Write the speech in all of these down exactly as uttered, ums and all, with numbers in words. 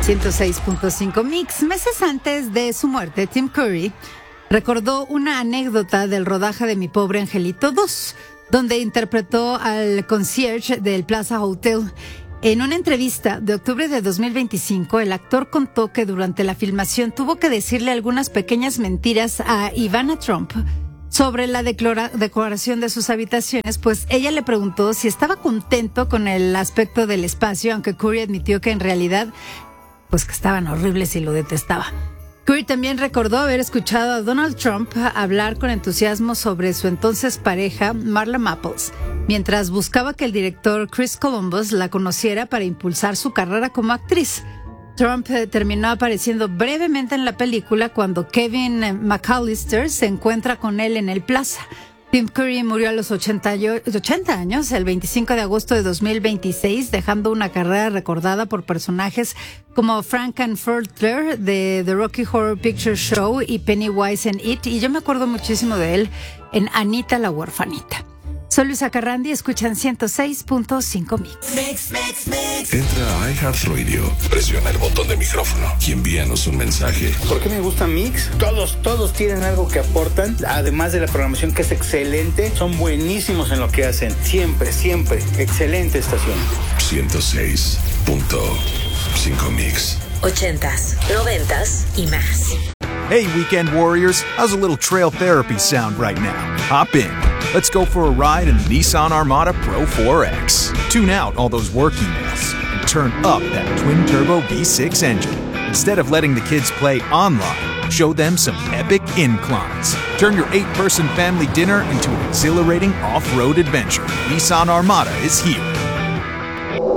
ciento seis punto cinco Mix. Meses antes de su muerte, Tim Curry recordó una anécdota del rodaje de Mi Pobre Angelito dos, donde interpretó al concierge del Plaza Hotel. En una entrevista de octubre de dos mil veinticinco, el actor contó que durante la filmación tuvo que decirle algunas pequeñas mentiras a Ivana Trump sobre la declara- decoración de sus habitaciones, pues ella le preguntó si estaba contento con el aspecto del espacio, aunque Curry admitió que en realidad, pues que estaban horribles y lo detestaba. Curry también recordó haber escuchado a Donald Trump hablar con entusiasmo sobre su entonces pareja, Marla Maples, mientras buscaba que el director Chris Columbus la conociera para impulsar su carrera como actriz. Trump eh, terminó apareciendo brevemente en la película cuando Kevin McAllister se encuentra con él en el Plaza. Tim Curry murió a los ochenta años, el veinticinco de agosto de dos mil veintiséis, dejando una carrera recordada por personajes como Frank-N-Furter de The Rocky Horror Picture Show y Pennywise en It, y yo me acuerdo muchísimo de él en Anita la huerfanita. Soy Luisa Carrandi, escuchan ciento seis punto cinco Mix. Mix, mix, mix. Entra a iHeartRadio, presiona el botón de micrófono y envíanos un mensaje. ¿Por qué me gusta Mix? Todos, todos tienen algo que aportan, además de la programación que es excelente, son buenísimos en lo que hacen. Siempre, siempre, excelente estación. ciento seis punto cinco Mix. Ochentas, noventas y más. Hey, weekend warriors, how's a little trail therapy sound right now? Hop in. Let's go for a ride in the Nissan Armada Pro four X. Tune out all those work emails and turn up that twin-turbo V six engine. Instead of letting the kids play online, show them some epic inclines. Turn your eight-person family dinner into an exhilarating off-road adventure. Nissan Armada is here.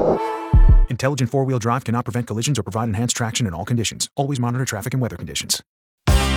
Intelligent four-wheel drive cannot prevent collisions or provide enhanced traction in all conditions. Always monitor traffic and weather conditions.